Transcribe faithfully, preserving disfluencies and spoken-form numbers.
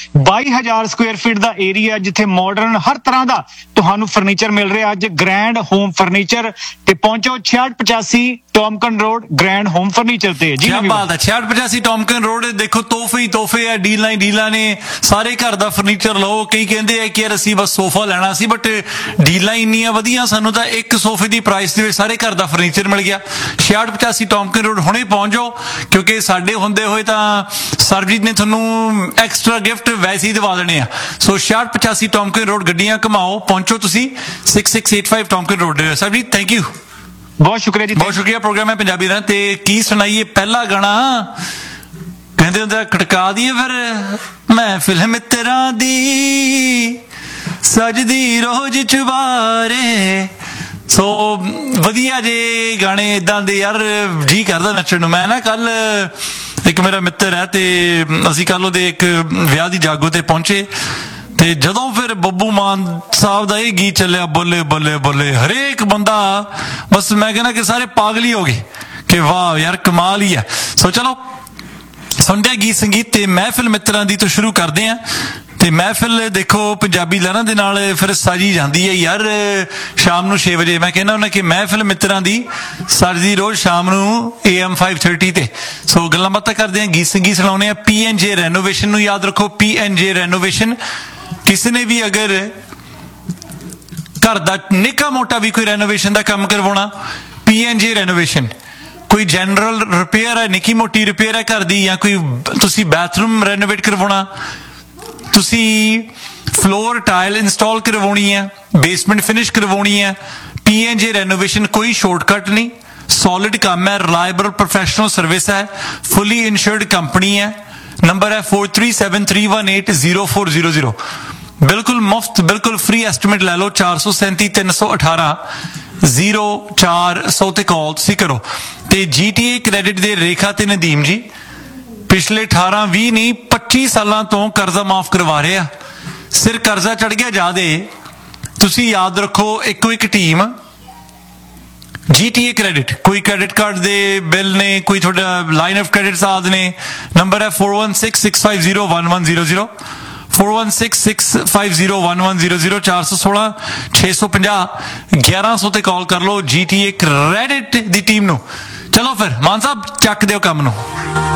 ਬਾਈ ਹਜ਼ਾਰ Square feet ਦਾ area ਜਿੱਥੇ modern ਹਰ ਤਰ੍ਹਾਂ ਦਾ ਤੁਹਾਨੂੰ ਫਰਨੀਚਰ ਮਿਲ ਰਿਹਾ। ਅੱਜ ਗ੍ਰੈਂਡ ਹੋਮ ਫਰਨੀਚਰ ਤੇ ਪਹੁੰਚੋ ਛਿਆਹਠ ਪਚਾਸੀ ਟੌਮਕਨ ਰੋਡ ਗ੍ਰੈਂਡ ਹੋਮ ਫਰਨੀਚਰ ਤੇ। ਜੀ ਬਾਤ ਹੈ, ਛਿਆਹਠ ਪਚਾਸੀ ਟੌਮਕਨ ਰੋਡ। ਦੇਖੋ ਤੋਹਫੇ ਹੀ ਤੋਹਫੇ ਹੈ, ਡੀਲਾਂ ਹੀ ਡੀਲਾਂ ਨੇ, ਸਾਰੇ ਘਰ ਦਾ ਫਰਨੀਚਰ ਲਓ। ਕਈ ਕਹਿੰਦੇ ਆ ਕਿ ਯਾਰ ਅਸੀਂ ਬਸ ਸੋਫਾ ਲੈਣਾ ਸੀ, ਬਟ ਡੀਲਾਂ ਇੰਨੀਆਂ ਵਧੀਆ, ਸਾਨੂੰ ਤਾਂ ਇੱਕ ਸੋਫੇ ਦੀ ਪ੍ਰਾਈਸ ਦੇ ਵਿੱਚ ਸਾਰੇ ਘਰ ਦਾ ਫਰਨੀਚਰ ਮਿਲ ਗਿਆ। ਛਿਆਹਠ ਪਚਾਸੀ ਟੌਮਕਨ ਰੋਡ ਹੁਣੇ ਪਹੁੰਚ ਜਾਓ, ਕਿਉਂਕਿ ਸਾਡੇ ਹੁੰਦੇ ਹੋਏ ਤਾਂ ਸਰਬਜੀਤ ਨੇ ਤੁਹਾਨੂੰ ਐਕਸਟਰਾ ਗਿਫਟ ਵੈਸੇ ਹੀ ਦਿਵਾ ਦੇਣੇ ਆ। ਸੋ ਛਿਆਹਠ ਪਚਾਸੀ ਟੌਮਕਨ ਰੋਡ, ਗੱਡੀਆਂ ਘਮਾਓ, ਪਹੁੰਚੋ ਤੁਸੀਂ six six eight five ਟੌਮਕਨ road. Sarabjit thank you, ਬਹੁਤ ਸ਼ੁਕਰੀਆ ਜੀ, ਬਹੁਤ ਸ਼ੁਕਰੀਆ। ਪ੍ਰੋਗਰਾਮ ਹੈ ਪੰਜਾਬੀ ਦਾ। ਤੇ ਕੀ ਸੁਣਾਈਏ ਪਹਿਲਾ ਗਾਣਾ? ਕਹਿੰਦੇ ਹੁੰਦਾ ਖੜਕਾ ਦੀਏ ਫਿਰ ਮੈਂ ਫਿਲਮ ਤੇਰਾਂ ਦੀ ਸਜਦੀ ਰੋਜ਼ ਚੁਬਾਰੇ। ਸੋ ਵਧੀਆ ਜੇ ਗਾਣੇ ਇਦਾਂ ਦੇ ਯਾਰ ਜੀ ਕਰਦਾ ਨੱਚਣ ਨੂੰ। ਮੈਂ ਨਾ ਕੱਲ ਇੱਕ ਮੇਰਾ ਮਿੱਤਰ ਹੈ ਤੇ ਅਸੀਂ ਕੱਲ ਉਹਦੇ ਇੱਕ ਵਿਆਹ ਦੀ ਜਾਗੋ ਤੇ ਪਹੁੰਚੇ ਤੇ ਜਦੋਂ ਫਿਰ ਬੱਬੂ ਮਾਨ ਸਾਹਿਬ ਦਾ ਇਹ ਗੀਤ ਚੱਲਿਆ ਬੋਲੇ ਬੋਲੇ ਬੋਲੇ, ਹਰੇਕ ਬੰਦਾ ਬਸ ਮੈਂ ਕਹਿੰਦਾ ਕਿ ਸਾਰੇ ਪਾਗਲ ਹੀ ਹੋ ਗਏ ਕਿ ਵਾਹ ਯਾਰ ਕਮਾਲ ਹੀ ਆ। ਸੋ ਚਲੋ ਸੁਣਦੇ ਗੀਤ ਸੰਗੀਤ ਤੇ ਮਹਿਫਿਲ ਮਿੱਤਰਾਂ ਦੀ ਤੋਂ ਸ਼ੁਰੂ ਕਰਦੇ ਆ। ਤੇ ਮਹਿਫਿਲ ਦੇਖੋ ਪੰਜਾਬੀ ਲਹਿਰਾਂ ਦੇ ਨਾਲ ਫਿਰ ਸਾਜੀ ਜਾਂਦੀ ਹੈ ਯਾਰ। ਸ਼ਾਮ ਨੂੰ ਛੇ ਵਜੇ ਮੈਂ ਕਹਿੰਦਾ ਹੁੰਦਾ ਕਿ ਮਹਿਫਿਲ ਮਿੱਤਰਾਂ ਦੀ ਸਰਦੀ ਰੋਜ਼ ਸ਼ਾਮ ਨੂੰ ਏ ਐਮ ਫਾਈਵ ਥਰਟੀ ਤੇ। ਸੋ ਗੱਲਾਂ ਬਾਤਾਂ ਕਰਦੇ ਆ, ਗੀਤ ਸੰਗੀਤ ਸੁਣਾਉਣੇ ਆ। ਪੀ ਐਨ ਜੇ ਰੈਨੋਵੇਸ਼ਨ ਨੂੰ ਯਾਦ ਰੱਖੋ, ਪੀ ਐਨ ਜੇ ਰੈਨੋਵੇਸ਼ਨ। ਕਿਸੇ ਨੇ ਵੀ ਅਗਰ ਘਰ ਦਾ ਨਿੱਕਾ ਮੋਟਾ ਵੀ ਕੋਈ ਰੈਨੋਵੇਸ਼ਨ ਦਾ ਕੰਮ ਕਰਵਾਉਣਾ, ਪੀ ਐਨ ਜੇ ਰੈਨੋਵੇਸ਼ਨ। ਕੋਈ ਜਨਰਲ ਰਿਪੇਅਰ ਹੈ, ਨਿੱਕੀ ਮੋਟੀ ਰਿਪੇਅਰ ਹੈ ਘਰ ਦੀ, ਜਾਂ ਕੋਈ ਤੁਸੀਂ ਬਾਥਰੂਮ ਰੈਨੋਵੇਟ ਕਰਵਾਉਣਾ, ਤੁਸੀਂ ਫਲੋਰ ਟਾਇਲ ਇੰਸਟਾਲ ਕਰਵਾਉਣੀ ਹੈ, ਬੇਸਮੈਂਟ ਫਿਨਿਸ਼ ਕਰਵਾਉਣੀ ਹੈ, ਪੀ ਐਨ ਜੇ ਰੈਨੋਵੇਸ਼ਨ ਕੋਈ ਸ਼ਾਰਟਕਟ ਨਹੀਂ, ਸੋਲਿਡ ਕੰਮ ਹੈ, ਰਿਲਾਇਬਲ ਪ੍ਰੋਫੈਸ਼ਨਲ ਸਰਵਿਸ ਹੈ, ਫੁੱਲੀ ਇੰਸ਼ੋਰਡ ਕੰਪਨੀ ਹੈ। ਨੰਬਰ ਹੈ four three seven three one eight zero four zero zero. ਬਿਲਕੁਲ ਮੁਫਤ, ਬਿਲਕੁਲ ਫ੍ਰੀ ਐਸਟੀਮੇਟ ਲੈ ਲਓ। ਚਾਰ ਸੌ ਸੈਂਤੀ ਤਿੰਨ ਸੌ ਅਠਾਰਾਂ ਜ਼ੀਰੋ ਚਾਰ ਸੌ ਤੇ ਕਾਲ ਤੁਸੀਂ ਕਰੋ। ਤੇ ਜੀ ਟੀ ਏ ਕ੍ਰੈਡਿਟ ਦੇ ਰੇਖਾ ਤੇ ਨਦੀਮ ਜੀ ਪਿਛਲੇ ਅਠਾਰਾਂ ਵੀਹ ਨਹੀਂ ਪੱਚੀ ਸਾਲਾਂ ਤੋਂ ਕਰਜ਼ਾ ਮਾਫ ਕਰਵਾ ਰਹੇ ਆ। ਸਿਰ ਕਰਜ਼ਾ ਚੜ ਗਿਆ ਜ਼ਿਆਦੇ, ਤੁਸੀਂ ਯਾਦ ਰੱਖੋ ਇੱਕੋ ਇੱਕ ਟੀਮ ਜੀ ਟੀ ਏ ਕ੍ਰੈਡਿਟ। ਕੋਈ ਕ੍ਰੈਡਿਟ ਕਾਰਡ ਦੇ ਬਿੱਲ ਨੇ, ਕੋਈ ਤੁਹਾਡਾ ਲਾਈਨ ਆਫ ਕ੍ਰੈਡਿਟ ਆਦ ਨੇ। ਨੰਬਰ ਹੈ four one six six five zero one one zero zero four one six six five zero one one zero zero ਚਾਰ ਸੌ ਸੋਲਾਂ ਛੇ ਸੌ ਪੰਜਾਹ ਗਿਆਰਾਂ ਸੌ ਤੇ ਕਾਲ ਕਰ ਲਓ ਜੀ ਟੀ ਏ ਕ੍ਰੈਡਿਟ ਦੀ ਟੀਮ ਨੂੰ। ਚਲੋ ਫਿਰ ਮਾਨ ਸਾਹਿਬ ਚੱਕ ਦਿਓ ਕੰਮ ਨੂੰ।